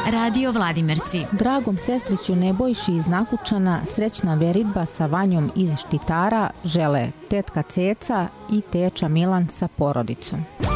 Radio Vladimirci. Dragom sestriću Nebojši iz Nakučana srećna veridba sa Vanjom iz Štitara žele tetka Ceca i teča Milan sa porodicom.